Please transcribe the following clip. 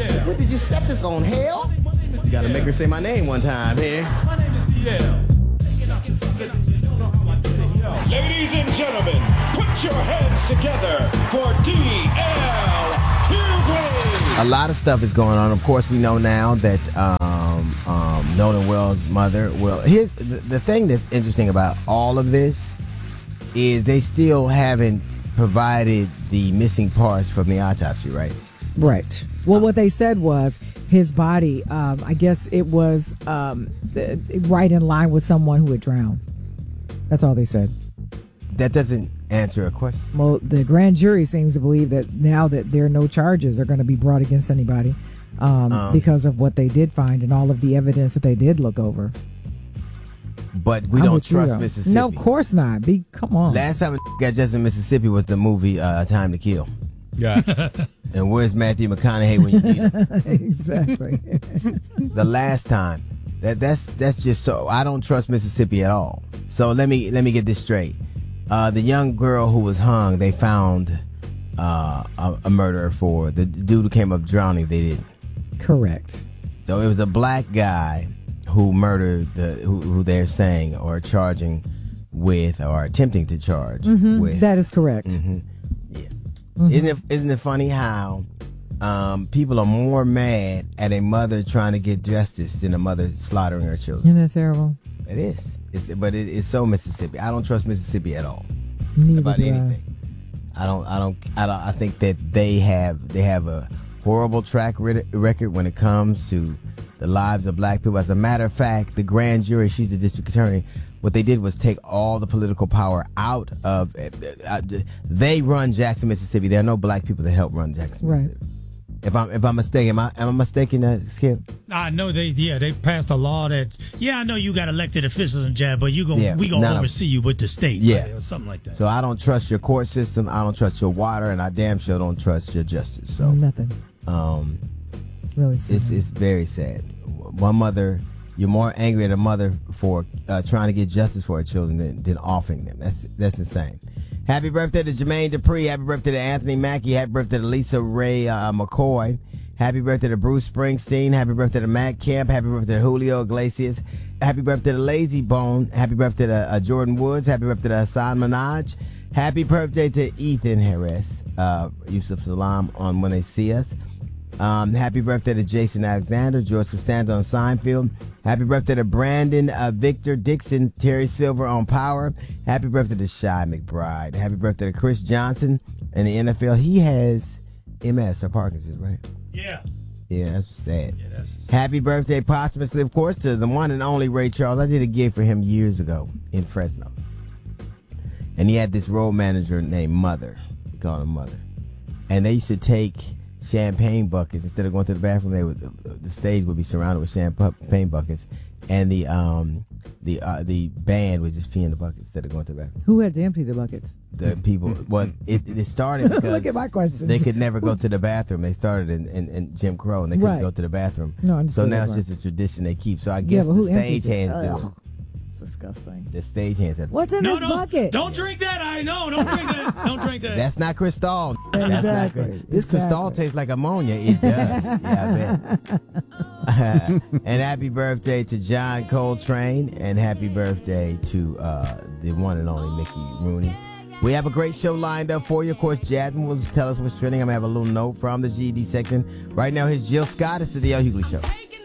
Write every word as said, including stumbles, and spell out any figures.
What did you set this on, hell? You gotta make her say my name one time here. Ladies and gentlemen, put your hands together for D L Hughley. A lot of stuff is going on. Of course, we know now that um, um, Nolan Wells' mother. Well, here's the, the thing that's interesting about all of this is they still haven't provided the missing parts from the autopsy, right? Right. Well, what they said was his body, um, I guess it was um, the, right in line with someone who had drowned. That's all they said. That doesn't answer a question. Well, the grand jury seems to believe that now that there are no charges are going to be brought against anybody um, um, because of what they did find and all of the evidence that they did look over. But we I'm don't with you, trust though. Mississippi. No, of course not. Be come on. Last time we got just in Mississippi was the movie uh, Time to Kill. Yeah. And where's Matthew McConaughey when you need him? Exactly. The last time. That that's that's just so I don't trust Mississippi at all. So let me let me get this straight. Uh, the young girl who was hung, they found uh, a, a murderer for. The dude who came up drowning, they didn't. Correct. So it was a black guy who murdered the who, who they're saying or charging with or attempting to charge mm-hmm. with. That is correct. Mm-hmm. Yeah. Mm-hmm. Isn't it isn't it funny how um, people are more mad at a mother trying to get justice than a mother slaughtering her children? Isn't that terrible? It is. It's, but it, it's so Mississippi. I don't trust Mississippi at all. Neither about do anything. I. I don't. I don't. I don't. I think that they have. They have a horrible track record when it comes to the lives of black people. As a matter of fact, the grand jury. She's the district attorney. What they did was take all the political power out of. Uh, they run Jackson, Mississippi. There are no black people that help run Jackson, right. Mississippi. If I'm if I'm mistaken, am I am I mistaken, uh, Skip? I know they yeah they passed a law that yeah I know you got elected officials in jab, but you gonna yeah, we gonna of, oversee you with the state, yeah, right, or something like that. So I don't trust your court system. I don't trust your water, and I damn sure don't trust your justice. So nothing. Um, it's really sad. It's it's very sad. One mother, you're more angry at a mother for uh, trying to get justice for her children than, than offering them. That's that's insane. Happy birthday to Jermaine Dupri. Happy birthday to Anthony Mackie. Happy birthday to Lisa Ray uh, McCoy. Happy birthday to Bruce Springsteen. Happy birthday to Matt Kemp. Happy birthday to Julio Iglesias. Happy birthday to Lazy Bone. Happy birthday to uh, Jordan Woods. Happy birthday to Hassan Minaj. Happy birthday to Ethan Harris, uh, Yusuf Salam on When They See Us. Um, happy birthday to Jason Alexander, George Costanza on Seinfeld. Happy birthday to Brandon uh, Victor Dixon, Terry Silver on Power. Happy birthday to Shy McBride. Happy birthday to Chris Johnson in the N F L. He has M S or Parkinson's, right? Yeah. Yeah, that's sad. Yeah, that's sad. Happy birthday, posthumously, of course, to the one and only Ray Charles. I did a gig for him years ago in Fresno. And he had this road manager named Mother. We called him Mother. And they used to take champagne buckets. Instead of going to the bathroom, they would, the stage would be surrounded with champagne buckets. And the um the uh, the band would just pee in the bucket instead of going to the bathroom. Who had to empty the buckets? The people. Well, it, it started because look at my questions. They could never go to the bathroom. They started in, in, in Jim Crow, and they couldn't right. go to the bathroom. No, so now right. it's just a tradition they keep. So I guess yeah, the stage hands it? do it. It's disgusting. The stage hands have to What's in no, this no, bucket? Don't drink that. I know. Don't drink that. Don't drink that. That's not Cristal. Exactly. That's not good. This exactly. Cristal tastes like ammonia. It does. Yeah, I bet. And happy birthday to John Coltrane, and happy birthday to uh, the one and only Mickey Rooney. We have a great show lined up for you. Of course, Jasmine will tell us what's trending. I'm going to have a little note from the G E D section. Right now, here's Jill Scott. It's the D L Hughley Show.